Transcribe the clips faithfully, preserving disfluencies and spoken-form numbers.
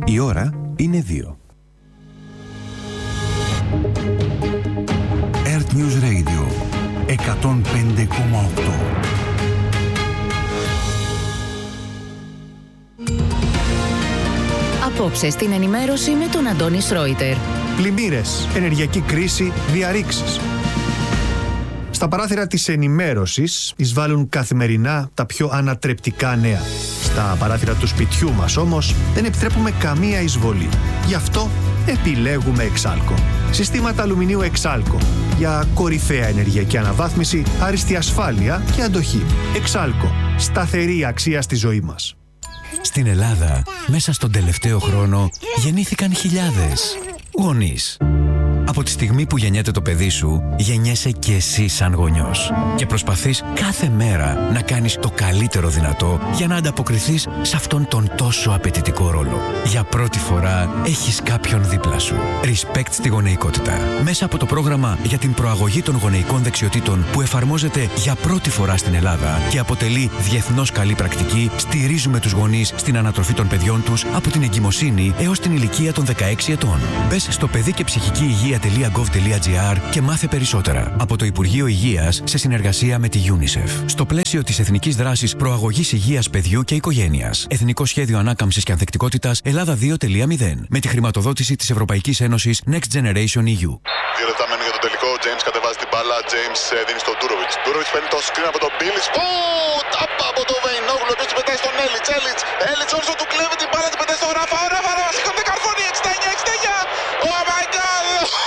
Η ώρα είναι δύο. Earth News Radio εκατόν πέντε κόμμα οκτώ. Απόψε στην ενημέρωση με τον Αντώνη Σρόιτερ. Πλημμύρες, ενεργειακή κρίση, διαρρήξεις. Στα παράθυρα της ενημέρωσης εισβάλλουν καθημερινά τα πιο ανατρεπτικά νέα. Στα παράθυρα του σπιτιού μας όμως δεν επιτρέπουμε καμία εισβολή. Γι' αυτό επιλέγουμε Εξάλκο. Συστήματα αλουμινίου Εξάλκο για κορυφαία ενεργειακή αναβάθμιση, άριστη ασφάλεια και αντοχή. Εξάλκο. Σταθερή αξία στη ζωή μας. Στην Ελλάδα, μέσα στον τελευταίο χρόνο, γεννήθηκαν χιλιάδες γονείς. Από τη στιγμή που γεννιέται το παιδί σου, γεννιέσαι και εσύ σαν γονιός. Και προσπαθείς κάθε μέρα να κάνεις το καλύτερο δυνατό για να ανταποκριθείς σε αυτόν τον τόσο απαιτητικό ρόλο. Για πρώτη φορά έχεις κάποιον δίπλα σου. Respect στη γονεϊκότητα. Μέσα από το πρόγραμμα για την προαγωγή των γονεϊκών δεξιοτήτων που εφαρμόζεται για πρώτη φορά στην Ελλάδα και αποτελεί διεθνώς καλή πρακτική, στηρίζουμε τους γονείς στην ανατροφή των παιδιών τους από την εγκυμοσύνη έως την ηλικία των δεκαέξι ετών. Μπες στο παιδί και ψυχική υγεία τελεία γκοβ τελεία τζι άρ και μάθε περισσότερα από το Υπουργείο Υγείας σε συνεργασία με τη UNICEF. Στο πλαίσιο της Εθνικής Δράσης Προαγωγής Υγείας Παιδιού και Οικογένειας. Εθνικό Σχέδιο Ανάκαμψης και Ανθεκτικότητας Ελλάδα δύο τελεία μηδέν. Με τη χρηματοδότηση της Ευρωπαϊκής Ένωσης Next Generation ι γιου. Δύο λεπτά μένει για το τελικό. Ο James κατεβάζει την μπάλα. James δίνει στον Ντούροβιτς. Ντούροβιτς παίρνει το screen από τον Μπίλιτς. Ου! Τάπα από τον Βεϊνόγλου. Επίσης πετάει στον Έλιτς. Έλιτς. Έλιτς όσο του κλέβει την μπάλα. Την πετάει στον Ράφα. Ο Ράφα. Ράφα. Σηκώνεται καρφώνει. εξήντα εννιά εξήντα εννιά. Oh my god.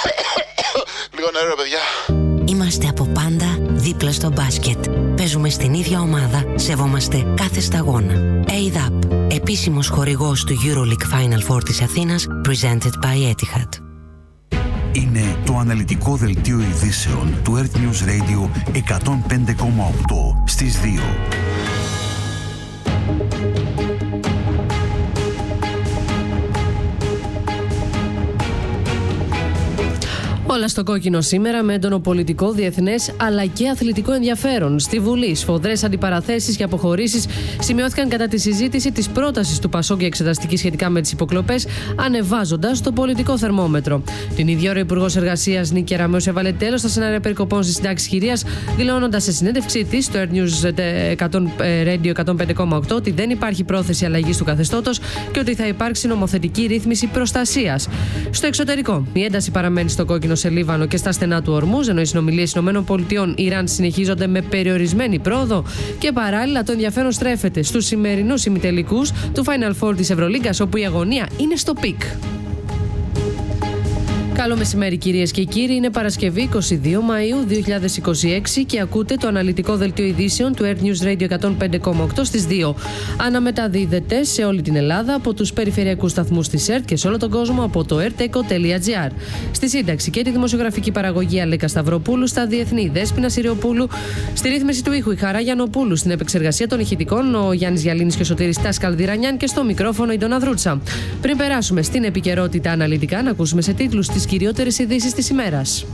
Λίγο νερό, παιδιά. Είμαστε από πάντα δίπλα στο μπάσκετ. Παίζουμε στην ίδια ομάδα. Σεβόμαστε κάθε σταγόνα. έι ντ έι πι, επίσημος χορηγός του EuroLeague Final Four της Αθήνας, presented by Etihad. Είναι το αναλυτικό δελτίο ειδήσεων του Earth News Radio εκατόν πέντε κόμμα οκτώ στις δύο. Όλα στο κόκκινο σήμερα με έντονο πολιτικό, διεθνές αλλά και αθλητικό ενδιαφέρον. Στη Βουλή, σφοδρές αντιπαραθέσεις και αποχωρήσεις σημειώθηκαν κατά τη συζήτηση της πρότασης του Πασόκ για εξεταστική σχετικά με τις υποκλοπές, ανεβάζοντας το πολιτικό θερμόμετρο. Την ίδια ώρα, ο Υπουργός Εργασίας Νίκη Κεραμέως έβαλε τέλος στα σενάρια περικοπών στις συντάξεις χειρίας, δηλώνοντας σε συνέντευξή της στο Earth News Radio εκατόν πέντε κόμμα οκτώ ότι δεν υπάρχει πρόθεση αλλαγής του καθεστώτος και ότι θα υπάρξει νομοθετική ρύθμιση προστασίας. Στο εξωτερικό, η ένταση παραμένει στο κόκκινο σε Λίβανο και στα στενά του Ορμούζ, ενώ οι συνομιλίες ΗΠΑ-Ιράν συνεχίζονται με περιορισμένη πρόοδο και παράλληλα το ενδιαφέρον στρέφεται στους σημερινούς ημιτελικούς του Final Four της Ευρωλίγκας, όπου η αγωνία είναι στο πικ. Καλό μεσημέρι, κυρίες και κύριοι. Είναι Παρασκευή εικοστή δεύτερη Μαΐου δύο χιλιάδες είκοσι έξι και ακούτε το αναλυτικό δελτίο ειδήσεων του Earth News Radio εκατόν πέντε κόμμα οκτώ στις δύο. Αναμεταδίδεται σε όλη την Ελλάδα από τους περιφερειακούς σταθμούς της ΕΡΤ και σε όλο τον κόσμο από το ερτέκο τελεία τζι άρ. Στη σύνταξη και τη δημοσιογραφική παραγωγή Αλέκα Σταυροπούλου, στα διεθνή Δέσποινα Συριοπούλου, στη ρύθμιση του ήχου η Χαρά Γιαννοπούλου, στην επεξεργασία των ηχητικών ο Γιάννης Γιαλίνης και ο Σωτήρης Τάσκαλ Διρανιάν και στο μικρόφωνο η Ντόνα Δρούτσα. Πριν περάσουμε στην επικαιρότητα αναλυτικά, να ακούσουμε σε τίτλους τις κυριότερες ειδήσεις της ημέρας.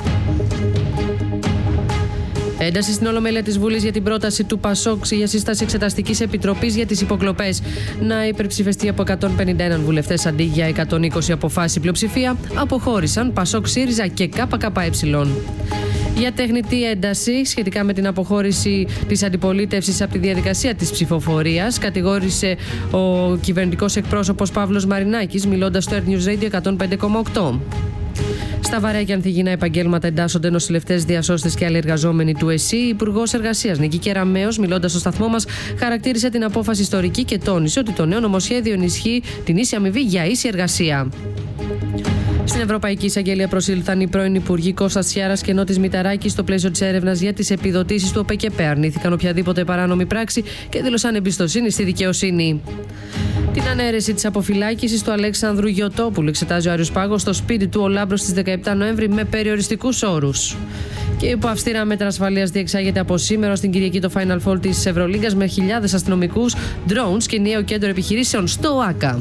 Ένταση στην Ολομέλεια της Βουλής για την πρόταση του Πασόκ για σύσταση εξεταστικής επιτροπής για τις υποκλοπές να υπερψηφιστεί από εκατόν πενήντα ένα βουλευτές αντί για εκατόν είκοσι αποφάσεις πλειοψηφία. Αποχώρησαν Πασόκ, ΣΥΡΙΖΑ και ΚΚΕ. Για τεχνητή ένταση σχετικά με την αποχώρηση της αντιπολίτευσης από τη διαδικασία της ψηφοφορίας, κατηγόρησε ο κυβερνητικός εκπρόσωπος Παύλος Μαρινάκης, μιλώντας στο Earth News Radio εκατόν πέντε κόμμα οκτώ. Στα βαρέα και ανθυγιεινά επαγγέλματα εντάσσονται νοσηλευτές, διασώστες και άλλοι εργαζόμενοι του ΕΣΥ. Η Υπουργός Εργασίας Νίκη Κεραμέως, μιλώντας στο σταθμό μας, χαρακτήρισε την απόφαση ιστορική και τόνισε ότι το νέο νομοσχέδιο ενισχύει την ίση αμοιβή για ίση εργασία. Στην Ευρωπαϊκή Εισαγγελία προσήλθαν οι πρώην Υπουργοί Κώστας Τσιάρας και Νότης Μηταράκης στο πλαίσιο της έρευνας για τις επιδοτήσεις του ΟΠΕΚΕΠΕ. Αρνήθηκαν οποιαδήποτε παράνομη πράξη και δήλωσαν εμπιστοσύνη στη δικαιοσύνη. Την ανέρεση της αποφυλάκησης του Αλέξανδρου Γιωτόπουλου εξετάζει ο Άριος Πάγος στο σπίτι του ο Λάμπρος στις δεκαεπτά Νοέμβρη με περιοριστικούς όρους. Και υπό αυστηρά μέτρα ασφαλείας διεξάγεται από σήμερα στην Κυριακή το Final Four της Ευρωλίγκας με χιλιάδες αστυνομικούς, drones και νέο κέντρο επιχειρήσεων στο ΟΑΚΑ.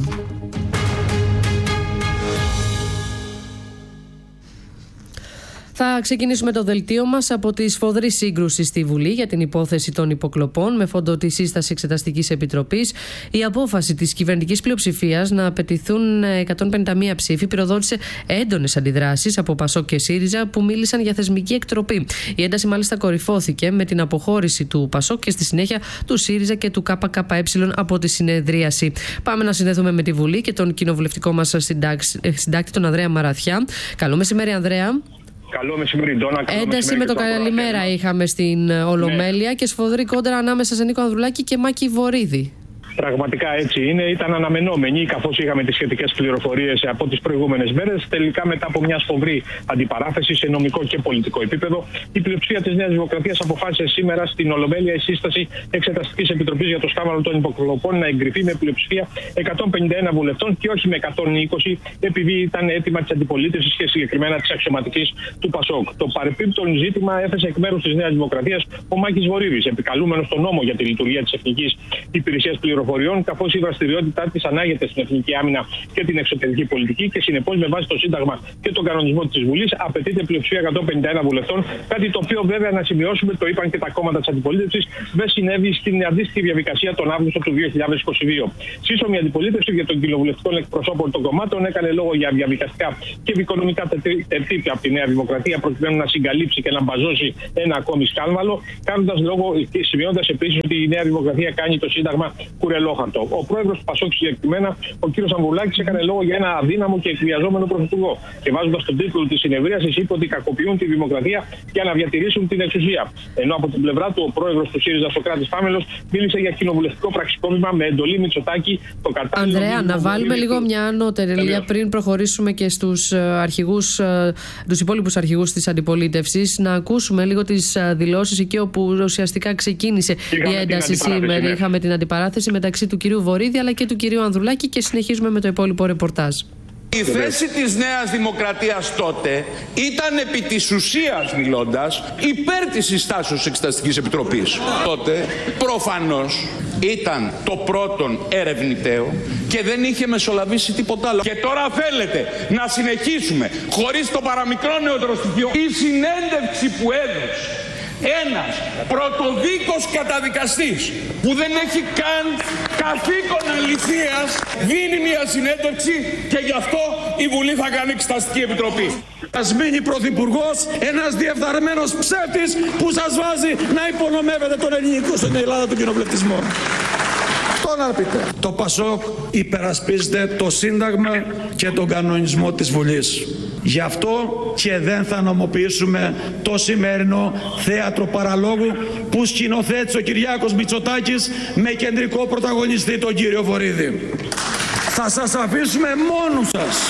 Θα ξεκινήσουμε το δελτίο μας από τη σφοδρή σύγκρουση στη Βουλή για την υπόθεση των υποκλοπών, με φόντο τη σύσταση Εξεταστικής Επιτροπής. Η απόφαση της κυβερνητικής πλειοψηφίας να απαιτηθούν εκατόν πενήντα μία ψήφοι πυροδότησε έντονες αντιδράσεις από Πασόκ και ΣΥΡΙΖΑ, που μίλησαν για θεσμική εκτροπή. Η ένταση μάλιστα κορυφώθηκε με την αποχώρηση του Πασόκ και στη συνέχεια του ΣΥΡΙΖΑ και του ΚΚΕ από τη συνεδρίαση. Πάμε να συνδεθούμε με τη Βουλή και τον κοινοβουλευτικό μας συντάκτη, τον Ανδρέα Μαραθιά. Καλό μεσημέρι, Ανδρέα. Καλό μεσημέρι, Ντόνα. Ένταση με το καλημέρα είχαμε στην Ολομέλεια, ναι, και σφοδρή κόντρα ανάμεσα σε Νίκο Ανδρουλάκη και Μάκη Βορίδη. Πραγματικά έτσι είναι. Ήταν αναμενόμενοι, καθώς είχαμε τις σχετικές πληροφορίες από τις προηγούμενες μέρες. Τελικά, μετά από μια σφοδρή αντιπαράθεση σε νομικό και πολιτικό επίπεδο, η πλειοψηφία της Νέας Δημοκρατίας αποφάσισε σήμερα στην Ολομέλεια η σύσταση Εξεταστικής Επιτροπής για το σκάνδαλο των υποκλοπών να εγκριθεί με πλειοψηφία εκατόν πενήντα ένα βουλευτών και όχι με εκατόν είκοσι, επειδή ήταν αίτημα της αντιπολίτευσης και συγκεκριμένα της αξιωματικής του Πασόκ. Το παρεπίπτον ζήτημα έθεσε εκ μέρους της Νέας Δημοκρατίας ο Μάκης Βορίδης, επικαλούμενος τον νόμο για τη λειτουργία της Εθνικής Υπηρεσίας Πληροφοριών, καθώς η δραστηριότητά της ανάγεται στην εθνική άμυνα και την εξωτερική πολιτική και συνεπώς με βάση το Σύνταγμα και τον κανονισμό της Βουλής απαιτείται πλειοψηφία εκατόν πενήντα ένα βουλευτών. Κάτι το οποίο, βέβαια, να σημειώσουμε, το είπαν και τα κόμματα της αντιπολίτευσης, δεν συνέβη στην αντίστοιχη διαδικασία τον Αύγουστο του δύο χιλιάδες είκοσι δύο. Σύσσωμη αντιπολίτευση για των κοινοβουλευτικών εκπροσώπων των κομμάτων έκανε λόγο για διαδικαστικά και δικονομικά τερτύπια από τη Νέα Δημοκρατία, προκειμένου να συγκαλύψει και να μπαζώσει ένα ακόμη σκάνδαλο, κάνοντας λόγο και σημειώνοντας επίσης ότι η Νέα Δημοκρατία κάνει το Σύνταγμα κουρελόχαρτο. Ο πρόεδρος του Πασόκ, συγκεκριμένα ο κ. Ανδρουλάκης, έκανε λόγο για ένα αδύναμο και εκβιαζόμενο πρωθυπουργό. Και βάζοντας τον τίτλο της συνεδρίασης, είπε ότι κακοποιούν τη δημοκρατία για να διατηρήσουν την εξουσία. Ενώ από την πλευρά του, ο πρόεδρος του ΣΥΡΙΖΑ, Σωκράτης Πάμελος, μίλησε για κοινοβουλευτικό πραξικόπημα με εντολή Μητσοτάκη το κατάλληλο. Ανδρέα, να βάλουμε λίγο μια ανώτερη πριν προχωρήσουμε και στους αρχηγούς, τους υπόλοιπους αρχηγούς της αντιπολίτευσης, να ακούσουμε λίγο τις δηλώσεις εκεί όπου ουσιαστικά ξεκίνησε Είχαμε η ένταση σήμερα. Ναι. Είχαμε την αντιπαράθεση μεταξύ του κυρίου Βορίδη αλλά και του κυρίου Ανδρουλάκη και συνεχίζουμε με το υπόλοιπο ρεπορτάζ. Η θέση της Νέας Δημοκρατίας τότε ήταν, επί της ουσίας μιλώντας, υπέρ της συστάσεως Εξεταστικής Επιτροπής. Τότε προφανώς ήταν το πρώτον ερευνηταίο και δεν είχε μεσολαβήσει τίποτα άλλο. Και τώρα θέλετε να συνεχίσουμε χωρίς το παραμικρό νεότερο στοιχείο. Η συνέντευξη που έδωσε ένας πρωτοδίκος καταδικαστής που δεν έχει καν καθήκον αληθείας δίνει μια συνέντευξη και γι' αυτό η Βουλή θα κάνει Εξεταστική Επιτροπή. Ας μείνει πρωθυπουργός ένας διεφθαρμένος ψεύτης που σας βάζει να υπονομεύετε τον ελληνικό στην Ελλάδα του κοινοβουλευτισμό. Αυτό να πείτε. Το Πασόκ υπερασπίζεται το Σύνταγμα και τον κανονισμό της Βουλής. Γι' αυτό και δεν θα νομοποιήσουμε το σημερινό θέατρο παραλόγου που σκηνοθέτησε ο Κυριάκος Μητσοτάκης με κεντρικό πρωταγωνιστή τον κύριο Βορίδη. Θα σας αφήσουμε μόνους σας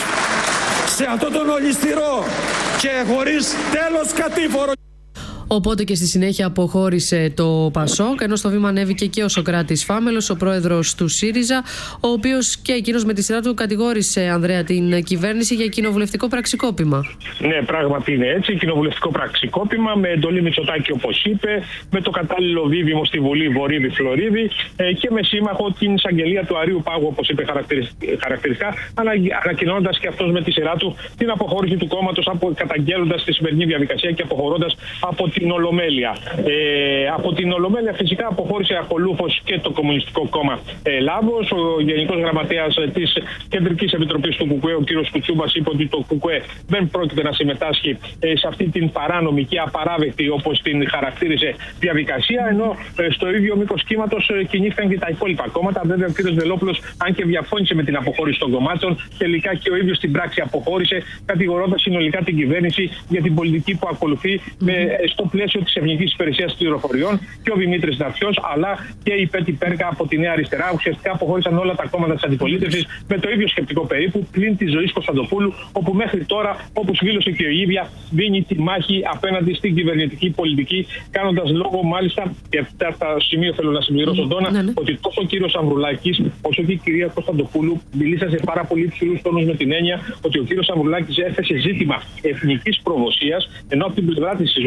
σε αυτό τον ολισθηρό και χωρίς τέλος κατήφορο. Οπότε και στη συνέχεια αποχώρησε το Πασόκ, ενώ στο βήμα ανέβηκε και ο Σωκράτης Φάμελος, ο πρόεδρος του ΣΥΡΙΖΑ, ο οποίος και εκείνος με τη σειρά του κατηγόρησε, Ανδρέα, την κυβέρνηση για κοινοβουλευτικό πραξικόπημα. Ναι, πράγματι είναι έτσι. Κοινοβουλευτικό πραξικόπημα με εντολή Μητσοτάκη, όπως είπε, με το κατάλληλο δίδυμο στη Βουλή Βορίδη-Φλωρίδη ε, και με σύμμαχο την εισαγγελία του Αρείου Πάγου, όπως είπε χαρακτηριστικά, ανακοινώντας και αυτός με τη σειρά του την αποχώρηση του κόμματος, καταγγέλλοντας τη σημερινή διαδικασία και αποχωρώντας από την Ολομέλεια. Ε, από την Ολομέλεια φυσικά αποχώρησε ακολούθως και το Κομμουνιστικό Κόμμα Ελλάδος. Ο Γενικός Γραμματέας της Κεντρικής Επιτροπής του ΚΚΕ, ο κ. Κουτσούμπας, είπε ότι το ΚΚΕ δεν πρόκειται να συμμετάσχει ε, σε αυτή την παράνομη και απαράδεκτη, όπως την χαρακτήρισε, διαδικασία. Ενώ ε, στο ίδιο μήκος κύματος ε, κινήθηκαν και τα υπόλοιπα κόμματα. Βέβαια, ο κ. Βελόπουλος, αν και διαφώνησε με την αποχώρηση των κομμάτων, τελικά και ο ίδιος στην πράξη αποχώρησε, κατηγορώντας συνολικά την κυβέρνηση για την πολιτική που ακολουθεί με, στο πλαίσιο της Εθνικής Υπηρεσίας Πληροφοριών, και ο Δημήτρης Ναυτιός, αλλά και η Πέτη Πέρκα από τη Νέα Αριστερά. Ουσιαστικά αποχώρησαν όλα τα κόμματα της αντιπολίτευσης με το ίδιο σκεπτικό περίπου, πλην της Ζωής Κωνσταντοπούλου, όπου μέχρι τώρα, όπως δήλωσε και η ίδια, δίνει τη μάχη απέναντι στην κυβερνητική πολιτική, κάνοντας λόγο μάλιστα, και αυτά τα σημεία θέλω να συμπληρώσω, Ντόνα, ναι, ναι. ότι τόσο ο κύριος Ανδρουλάκης όσο και η κυρία Κωνσταντοπούλου μιλήσαν σε πάρα πολύ ψηλούς τόνους, με την έννοια ότι ο κύριος Ανδρουλάκης έθεσε ζήτημα εθνικής προδοσίας, ενώ από την πλευρά της η Ζωή Κωνσταντοπούλου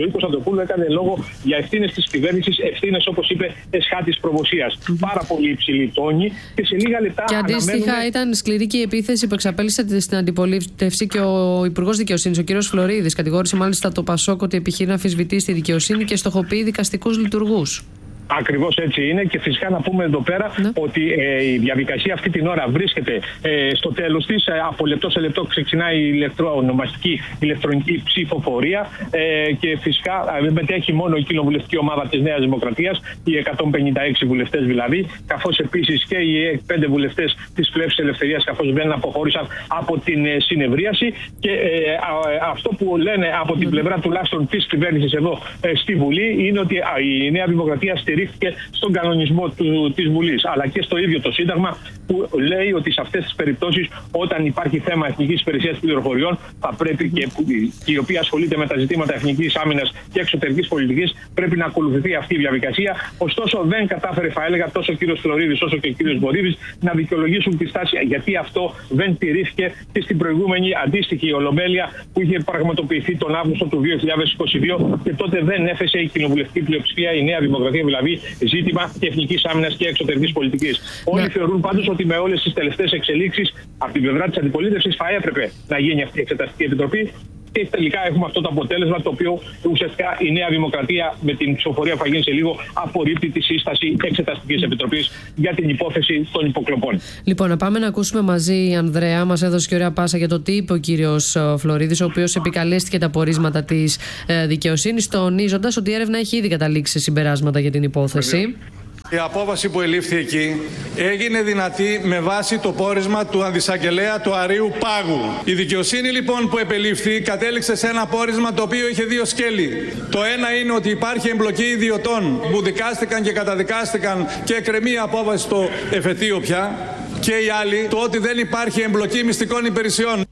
Μητροπούλου έκανε λόγο για ευθύνες της κυβέρνησης, ευθύνες όπως είπε εσχάτης προμοσίας. Mm-hmm. Πάρα πολύ υψηλή τόνη και σε λίγα λεπτά. Και αντίστοιχα αναμένουμε... ήταν σκληρή και η επίθεση που εξαπέλυσε στην αντιπολίτευση και ο Υπουργός Δικαιοσύνης, ο κ. Φλωρίδης. Κατηγόρησε μάλιστα το Πασόκ ότι επιχειρεί να αμφισβητήσει τη δικαιοσύνη και στοχοποιεί δικαστικούς λειτουργούς. Ακριβώς έτσι είναι και φυσικά να πούμε εδώ πέρα ναι. ότι ε, η διαδικασία αυτή την ώρα βρίσκεται ε, στο τέλος της. Ε, από λεπτό σε λεπτό ξεκινάει η ηλεκτρονομαστική ηλεκτρονική ψηφοφορία ε, και φυσικά ε, μετέχει μόνο η κοινοβουλευτική ομάδα της Νέας Δημοκρατίας, οι εκατόν πενήντα έξι βουλευτές δηλαδή, καθώς επίσης και οι πέντε βουλευτές της Πλεύσης Ελευθερίας, καθώς δεν αποχώρησαν από την ε, συνεδρίαση. Και ε, α, αυτό που λένε από την πλευρά τουλάχιστον της κυβέρνησης εδώ ε, στη Βουλή είναι ότι α, η Νέα Δημοκρατία στηρίζει στον κανονισμό του, της Βουλής, αλλά και στο ίδιο το Σύνταγμα που λέει ότι σε αυτές τις περιπτώσεις, όταν υπάρχει θέμα εθνικής υπηρεσίας πληροφοριών, θα πρέπει και, που, και η οποία ασχολείται με τα ζητήματα εθνικής άμυνας και εξωτερικής πολιτικής, πρέπει να ακολουθηθεί αυτή η διαδικασία. Ωστόσο, δεν κατάφερε, θα έλεγα, τόσο ο κύριος Φλωρίδης όσο και ο κύριος Βορίδης να δικαιολογήσουν τη στάση, γιατί αυτό δεν τηρήθηκε και στην προηγούμενη αντίστοιχη ολομέλεια που είχε πραγματοποιηθεί τον Αύγουστο του δύο χιλιάδες είκοσι δύο και τότε δεν έθεσε η κοινοβουλευτική πλειοψηφία, η Νέα Δημοκρατία δηλαδή, ζήτημα και εθνικής άμυνας και εξωτερικής πολιτικής. Όλοι ναι. θεωρούν πάντως ότι με όλες τις τελευταίες εξελίξεις από την πλευρά της αντιπολίτευσης θα έπρεπε να γίνει αυτή η Εξεταστική Επιτροπή. Και τελικά έχουμε αυτό το αποτέλεσμα, το οποίο ουσιαστικά η Νέα Δημοκρατία με την ψηφοφορία που θα γίνει σε λίγο απορρίπτει τη σύσταση Εξεταστικής Επιτροπής για την υπόθεση των υποκλοπών. Λοιπόν, να πάμε να ακούσουμε μαζί, Ανδρέα. Μας έδωσε και ωραία πάσα για το τι είπε ο κύριος Φλωρίδης, ο οποίος επικαλέστηκε τα πορίσματα της δικαιοσύνης, τονίζοντας ότι η έρευνα έχει ήδη καταλήξει σε συμπεράσματα για την υπόθεση. Βέβαια. Η απόφαση που ελήφθη εκεί έγινε δυνατή με βάση το πόρισμα του αντισαγγελέα του Αρείου Πάγου. Η δικαιοσύνη λοιπόν που επελήφθη κατέληξε σε ένα πόρισμα το οποίο είχε δύο σκέλη. Το ένα είναι ότι υπάρχει εμπλοκή ιδιωτών που δικάστηκαν και καταδικάστηκαν και εκκρεμεί η απόφαση στο εφετείο πια. Και η άλλη, το ότι δεν υπάρχει εμπλοκή μυστικών υπηρεσιών.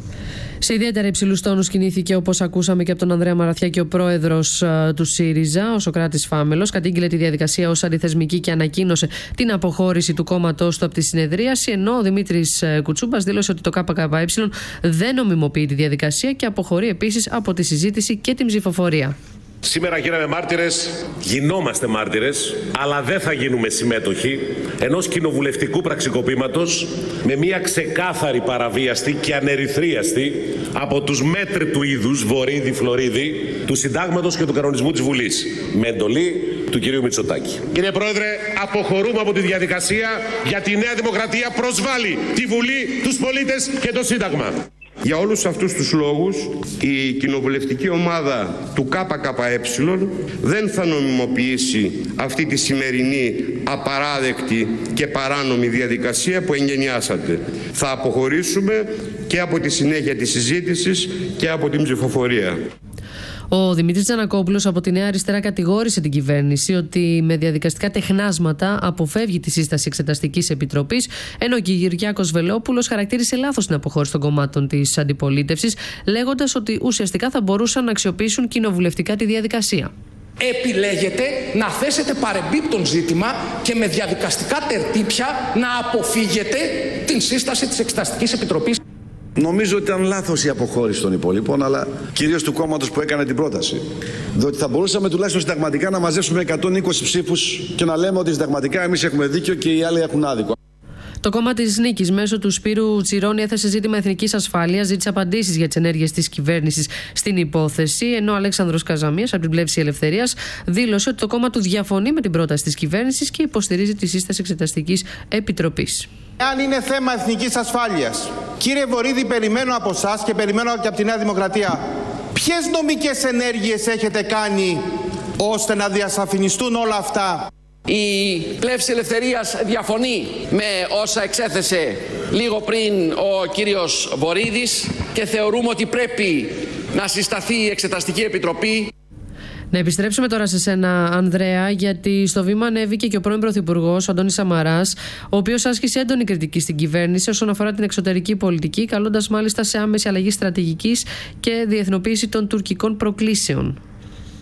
Σε ιδιαίτερα υψηλούς τόνους κινήθηκε, όπως ακούσαμε και από τον Ανδρέα Μαραθιάκη, ο πρόεδρος uh, του ΣΥΡΙΖΑ, ο Σωκράτης Φάμελος. Κατήγγειλε τη διαδικασία ως αντιθεσμική και ανακοίνωσε την αποχώρηση του κόμματός του από τη συνεδρίαση. Ενώ ο Δημήτρης Κουτσούμπας δήλωσε ότι το ΚΚΕ δεν νομιμοποιεί τη διαδικασία και αποχωρεί επίσης από τη συζήτηση και την ψηφοφορία. Σήμερα γίναμε μάρτυρες, γινόμαστε μάρτυρες, αλλά δεν θα γίνουμε συμμέτοχοι ενός κοινοβουλευτικού πραξικοπήματος με μια ξεκάθαρη παραβίαστη και ανερυθρίαστη από τους μέτρη του είδους Βορίδη Φλωρίδη του Συντάγματος και του Κανονισμού της Βουλής, με εντολή του κυρίου Μητσοτάκη. Κύριε Πρόεδρε, αποχωρούμε από τη διαδικασία γιατί η Νέα Δημοκρατία προσβάλλει τη Βουλή, τους πολίτες και το Σύνταγμα. Για όλους αυτούς τους λόγους η κοινοβουλευτική ομάδα του ΚΚΕ δεν θα νομιμοποιήσει αυτή τη σημερινή απαράδεκτη και παράνομη διαδικασία που εγγενιάσατε. Θα αποχωρήσουμε και από τη συνέχεια της συζήτησης και από την ψηφοφορία. Ο Δημήτρης Τζανακόπουλος από τη Νέα Αριστερά κατηγόρησε την κυβέρνηση ότι με διαδικαστικά τεχνάσματα αποφεύγει τη σύσταση Εξεταστικής Επιτροπής, ενώ και ο Κυριάκος Βελόπουλος χαρακτήρισε λάθος την αποχώρηση των κομμάτων της αντιπολίτευσης, λέγοντας ότι ουσιαστικά θα μπορούσαν να αξιοποιήσουν κοινοβουλευτικά τη διαδικασία. Επιλέγετε να θέσετε παρεμπίπτον ζήτημα και με διαδικαστικά τερτύπια να αποφύγετε την σύσταση της Εξεταστικής Επιτροπής. Νομίζω ότι ήταν λάθος η αποχώρηση των υπολείπων, αλλά κυρίως του κόμματος που έκανε την πρόταση. Διότι θα μπορούσαμε τουλάχιστον συνταγματικά να μαζέψουμε εκατόν είκοσι ψήφους και να λέμε ότι συνταγματικά εμείς έχουμε δίκιο και οι άλλοι έχουν άδικο. Το κόμμα της Νίκης μέσω του Σπύρου Τσιρόνη έθεσε ζήτημα εθνικής ασφάλειας, ζήτησε απαντήσεις για τις ενέργειες της κυβέρνησης στην υπόθεση, ενώ ο Αλέξανδρος Καζαμίας από την Πλεύση Ελευθερίας δήλωσε ότι το κόμμα του διαφωνεί με την πρόταση της κυβέρνησης και υποστηρίζει τη σύσταση Εξεταστικής Επιτροπής. Αν είναι θέμα εθνικής ασφάλειας, κύριε Βορίδη, περιμένω από εσάς και περιμένω και από τη Νέα Δημοκρατία, ποιες νομικές ενέργειες έχετε κάνει ώστε να διασαφινιστούν όλα αυτά? Η Πλεύση Ελευθερίας διαφωνεί με όσα εξέθεσε λίγο πριν ο κύριος Βορίδης και θεωρούμε ότι πρέπει να συσταθεί η Εξεταστική Επιτροπή. Να επιστρέψουμε τώρα σε σένα, Ανδρέα, γιατί στο βήμα ανέβηκε και ο πρώην Πρωθυπουργός, ο Αντώνης Σαμαράς, ο οποίος άσκησε έντονη κριτική στην κυβέρνηση όσον αφορά την εξωτερική πολιτική, καλώντας μάλιστα σε άμεση αλλαγή στρατηγικής και διεθνοποίηση των τουρκικών προκλήσεων.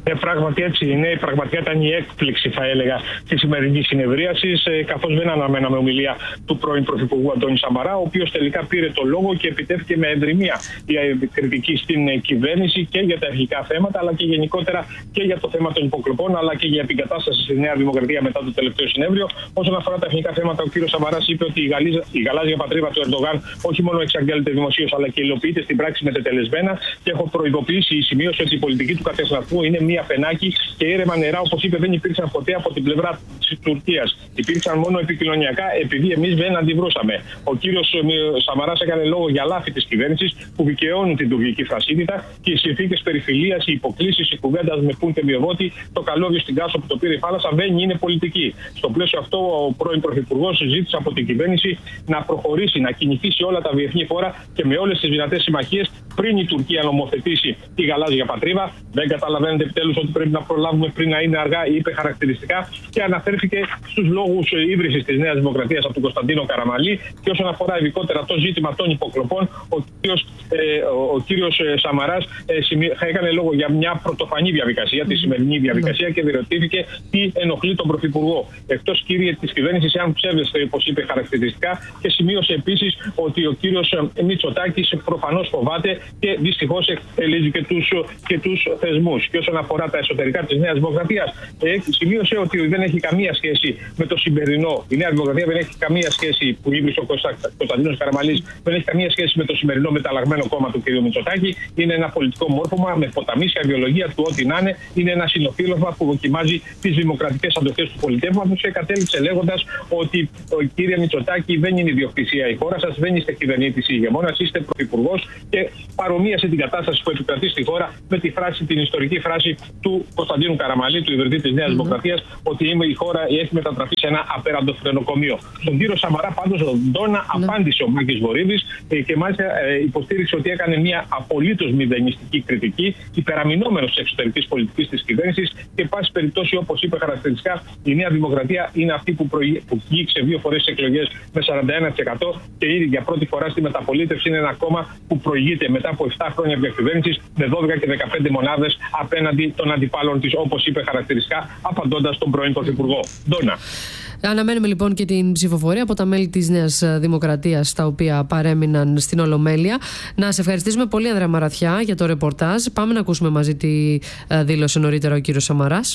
Ε, πράγματι έτσι είναι. Πραγματικά ήταν η έκπληξη, θα έλεγα, τη σημερινή συνεδρίαση, ε, καθώς δεν αναμέναμε ομιλία του πρώην Πρωθυπουργού Αντώνη Σαμαρά, ο οποίος τελικά πήρε το λόγο και επιτέθηκε με εντριμία η κριτική στην ε, κυβέρνηση και για τα αρχικά θέματα, αλλά και γενικότερα και για το θέμα των υποκλοπών, αλλά και για την κατάσταση στη Νέα Δημοκρατία μετά το τελευταίο συνέδριο. Όσον αφορά τα αρχικά θέματα, ο κ. Σαμαράς είπε ότι η, γαλίζα, η γαλάζια πατρίδα του Ερντογάν όχι μόνο εξαγγέλλεται δημοσίως, αλλά και υλοποιείται στην πράξη με τετελεσμένα. Και έχω προειδοποιήσει η σημείωση ότι η πολιτική του κατεστατού είναι μία πενάκι και ήρεμα νερά, όπως είπε, δεν υπήρξαν ποτέ από την πλευρά της Τουρκίας. Υπήρξαν μόνο επικοινωνιακά, επειδή εμείς δεν αντιδρούσαμε. Ο κύριος Σαμαράς έκανε λόγο για λάθη της κυβέρνησης που δικαιώνουν την τουρκική θρασίτητα και οι συνθήκες περιφιλίας, οι υποκλήσεις, οι κουβέντας με πούντε μειοβότη, το καλώδιο στην Κάσο που το πήρε η θάλασσα δεν είναι πολιτική. Στο πλαίσιο αυτό, ο πρώην Πρωθυπουργός ζήτησε από την κυβέρνηση να προχωρήσει, να κινηθεί σε όλα τα διεθνή φόρα και με όλες τις δυνατές συμμαχίες πριν η Τουρκία νομοθετήσει τη γαλάζια πατρίδα. Δεν καταλαβαίνετε επιτέλους ότι πρέπει να προλάβουμε πριν να είναι αργά, είπε χαρακτηριστικά, και αναφέρθηκε στους λόγους ίδρυσης της Νέας Δημοκρατίας από τον Κωνσταντίνο Καραμανλή. Και όσον αφορά ειδικότερα το ζήτημα των υποκλοπών, ο κύριος, ε, ο κύριος Σαμαράς ε, έκανε λόγο για μια πρωτοφανή διαδικασία, τη σημερινή διαδικασία, και διερωτήθηκε τι ενοχλεί τον Πρωθυπουργό. Εκτός, κύριε της κυβέρνησης, αν ψεύδεστε, όπως είπε χαρακτηριστικά, και σημείωσε επίσης ότι ο κύριος Μητσοτάκης προφανώς φοβάται και δυστυχώς εκτελεί και τους, και τους θεσμούς. Και όσον αφορά τα εσωτερικά της Νέας Δημοκρατίας, ε, σημείωσε ότι δεν έχει καμία σχέση με το σημερινό. Η Νέα Δημοκρατία δεν έχει καμία σχέση, που ίδρυσε ο Κωνσταντίνος Καραμανλής, δεν έχει καμία σχέση με το σημερινό μεταλλαγμένο κόμμα του κ. Μητσοτάκη. Είναι ένα πολιτικό μόρφωμα με ποταμίσια ιδεολογία του ό,τι να είναι. Είναι ένα συνοφίλωμα που δοκιμάζει τις δημοκρατικές αντοχές του πολιτεύματος και κατέληξε λέγοντας ότι ο κ. Μητσοτάκη δεν είναι ιδιοκτησία η χώρα σας, δεν είστε κυβερνήτης ή ηγεμόνας, είστε πρωθυπουργός, και παρομοίασε την κατάσταση που επικρατεί στη χώρα με τη φράση, την ιστορική φράση του Κωνσταντίνου Καραμανλή, του ιδρυτή της Νέας mm-hmm. Δημοκρατίας, ότι η χώρα έχει μετατραπεί σε ένα απέραντο φρενοκομείο. Στον κύριο Σαμαρά, πάντως, ο Ντόνα mm-hmm. απάντησε ο Μάκης Βορίδης και μάλιστα υποστήριξε ότι έκανε μια απολύτως μηδενιστική κριτική, υπεραμεινόμενος της εξωτερικής πολιτικής της κυβέρνησης, και πάση περιπτώσει, όπως είπε χαρακτηριστικά, η Νέα Δημοκρατία είναι αυτή που, προηγ... που βγήκε δύο φορές στις εκλογές με σαράντα ένα τοις εκατό και ήδη για πρώτη φορά στη μεταπολίτευση είναι ένα κόμμα που προηγείται μετά από επτά χρόνια διακυβέρνησης με δώδεκα και δεκαπέντε μονάδες απέναντι των αντιπάλων της, όπως είπε χαρακτηριστικά, απαντώντας τον πρώην Πρωθυπουργό. Ντόνα. Αναμένουμε λοιπόν και την ψηφοφορία από τα μέλη της Νέας Δημοκρατίας, τα οποία παρέμειναν στην Ολομέλεια. Να σε ευχαριστήσουμε πολύ, Ανδρέα Μαραθιά, για το ρεπορτάζ. Πάμε να ακούσουμε μαζί τι δήλωσε νωρίτερα ο κύριος Σαμαράς.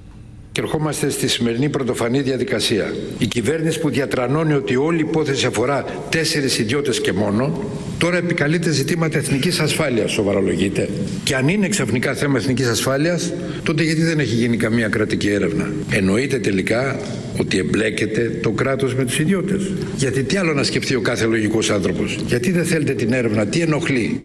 Και ερχόμαστε στη σημερινή πρωτοφανή διαδικασία. Η κυβέρνηση που διατρανώνει ότι όλη η υπόθεση αφορά τέσσερις ιδιώτες και μόνο, τώρα επικαλείται ζητήματα εθνικής ασφάλειας, σοβαρολογείται. Και αν είναι ξαφνικά θέμα εθνικής ασφάλειας, τότε γιατί δεν έχει γίνει καμία κρατική έρευνα? Εννοείται τελικά ότι εμπλέκεται το κράτος με τους ιδιώτες? Γιατί τι άλλο να σκεφτεί ο κάθε λογικός άνθρωπος? Γιατί δεν θέλετε την έρευνα? Τι ενοχλεί?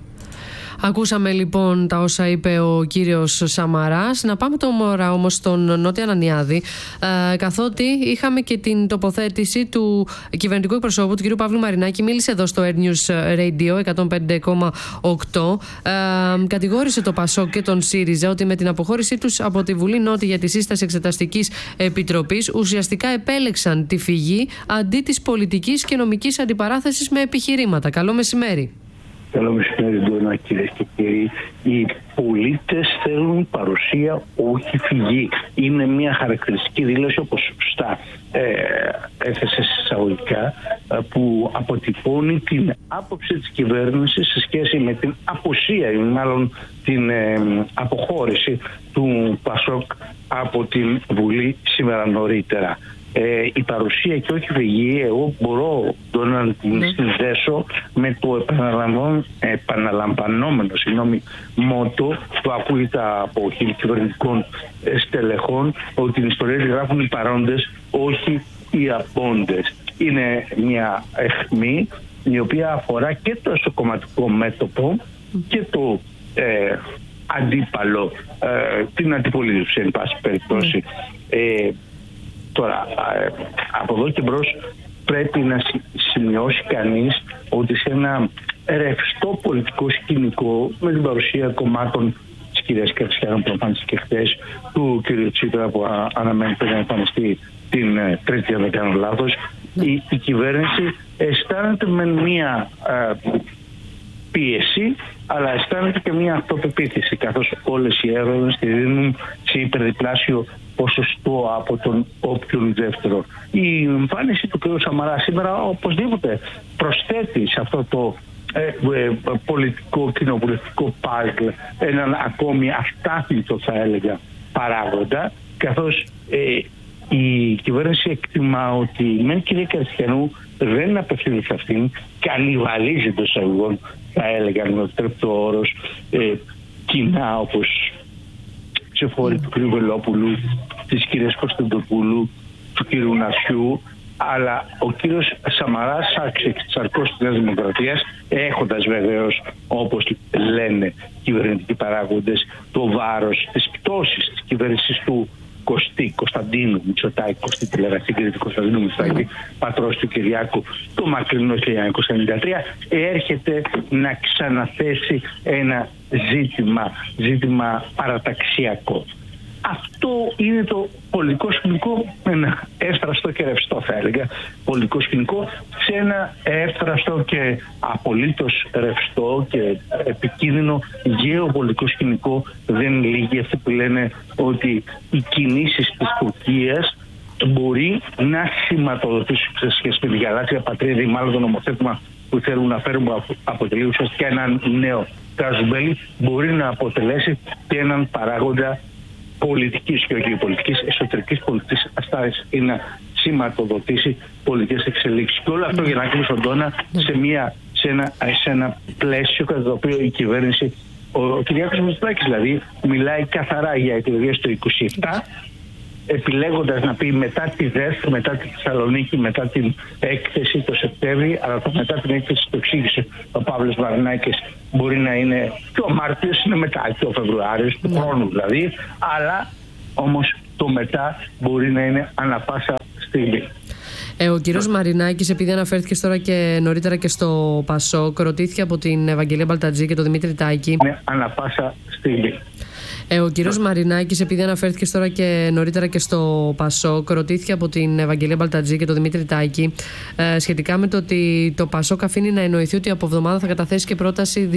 Ακούσαμε λοιπόν τα όσα είπε ο κύριος Σαμαράς. Να πάμε τώρα όμως στον Νότια Ανανιάδη, ε, καθότι είχαμε και την τοποθέτηση του κυβερνητικού εκπροσώπου, του κύριου Παύλου Μαρινάκη. Μίλησε εδώ στο Air News Radio εκατόν πέντε κόμμα οκτώ. Ε, κατηγόρησε το ΠΑΣΟΚ και τον ΣΥΡΙΖΑ ότι με την αποχώρησή τους από τη Βουλή Νότη για τη σύσταση Εξεταστικής Επιτροπής ουσιαστικά επέλεξαν τη φυγή αντί της πολιτικής και νομικής αντιπαράθεσης με επιχειρήματα. Καλό μεσημέρι. Καλό μεσημέρι, Ντόνα, κυρίες και κύριοι. Οι πολίτες θέλουν παρουσία, όχι φυγή. Είναι μια χαρακτηριστική δήλωση, όπως σωστά ε, έθεσε εισαγωγικά, ε, που αποτυπώνει την άποψη της κυβέρνησης σε σχέση με την απουσία ή μάλλον την ε, αποχώρηση του ΠΑΣΟΚ από την Βουλή σήμερα νωρίτερα. Ε, η παρουσία και όχι φυγή, εγώ μπορώ το να την συνδέσω με το επαναλαμβανόμενο συγγνώμη, μότο που ακούγεται από κυβερνητικών στελεχών, ότι την ιστορία τη γράφουν οι παρόντες, όχι οι απόντες. Είναι μια αιχμή η οποία αφορά και το εσωκομματικό μέτωπο και το ε, αντίπαλο, ε, την αντιπολίτευση εν πάση περιπτώσει. Ε, Τώρα, από εδώ και μπρος πρέπει να σημειώσει κανείς ότι σε ένα ρευστό πολιτικό σκηνικό με την παρουσία κομμάτων της κυρίας Κερτσιάνου που εμφανίστηκε και χθες, του κ. Τσίπρα που αναμένεται να εμφανιστεί την Τρίτη, αν δεν κάνω λάθος, η, η κυβέρνηση αισθάνεται με μια α, πίεση, αλλά αισθάνεται και μια αυτοπεποίθηση, καθώς όλες οι έρευνες τη δίνουν σε υπερδιπλάσιο ποσοστό από τον όποιον δεύτερο. Η εμφάνιση του κ. Σαμαρά σήμερα οπωσδήποτε προσθέτει σε αυτό το ε, ε, πολιτικό κοινοβουλευτικό παζλ έναν ακόμη αστάθμητο, θα έλεγα, παράγοντα, καθώς ε, η κυβέρνηση εκτιμά ότι με την κυρία Καριστιανού δεν απευθύνεται σε αυτήν, κανιβαλίζει το εισαγωγών, θα έλεγα, με το τρέπτο όρος, ε, κοινά, όπως ψηφοφόροι του κ. Βελόπουλου, της κυρίας Κωνσταντοπούλου, του κ. Νασιού, αλλά ο κύριος Σαμαράς σαρκός της Νέας Δημοκρατίας, έχοντας βεβαίως, όπως λένε κυβερνητικοί παράγοντες, το βάρος της πτώσης της κυβέρνησης του Κωστή Κωνσταντίνου Μητσοτάκη, Κωστή τηλεγραφική Κωνσταντίνου Μητσοτάκη, πατρός του Κυριάκου, το μακρινό χίλια εννιακόσια ενενήντα τρία, έρχεται να ξαναθέσει ένα ζήτημα, ζήτημα παραταξιακό. Αυτό είναι το πολιτικό σκηνικό, ένα εύθραστο και ρευστό, θα έλεγα, πολιτικό σκηνικό, σε ένα εύθραστο και απολύτως ρευστό και επικίνδυνο γεωπολιτικό σκηνικό. Δεν λύγει αυτοί που λένε ότι οι κινήσεις της Τουρκίας μπορεί να σηματοδοτήσουν σε σχέση με τη γαλάζια πατρίδα, ή μάλλον το νομοθέτημα που θέλουν να φέρουν, που αποτελεί ουσιαστικά έναν νέο καζουμπέλι, μπορεί να αποτελέσει και έναν παράγοντα πολιτικής και όχι πολιτικής, εσωτερικής πολιτικής αστάθειας, ή να σηματοδοτήσει πολιτικές εξελίξεις. Και όλο αυτό για να κλείσει τον τόνα σε, μια, σε, ένα, σε ένα πλαίσιο κατά το οποίο η κυβέρνηση, ο, ο Κυριάκος Μητσοτάκης δηλαδή, μιλάει καθαρά για εκλογές το είκοσι επτά, επιλέγοντας να πει μετά τη ΔΕΘ, μετά τη Θεσσαλονίκη, μετά την έκθεση το Σεπτέμβρη, αλλά το μετά την έκθεση το εξήγησε ο Παύλος Μαρινάκης, μπορεί να είναι και ο Μάρτιος, είναι μετά και ο Φεβρουάριος του χρόνου δηλαδή, αλλά όμως το μετά μπορεί να είναι ανά πάσα στιγμή. Ε, ο κύριος Μαρινάκης, επειδή αναφέρθηκε τώρα και νωρίτερα και στο Πασόκ, ρωτήθηκε από την Ευαγγελία Μπαλτατζή και τον Δημήτρη Τάκη. Είναι ανά πάσα στιγμή. Ε, ο κύριος Μαρινάκης, επειδή αναφέρθηκε τώρα και νωρίτερα και στο Πασόκ, ρωτήθηκε από την Ευαγγελία Μπαλτατζή και τον Δημήτρη Τάκη ε, σχετικά με το ότι το Πασόκ αφήνει να εννοηθεί ότι από εβδομάδα θα καταθέσει και πρόταση